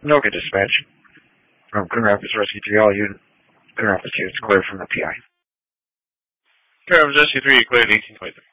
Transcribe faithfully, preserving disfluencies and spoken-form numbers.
Okay, dispatch. From Coon Rapids Rescue three, all unit. Coon Rapids two, it's clear from the P I. Coon Rapids Rescue three, cleared eighteen twenty-three.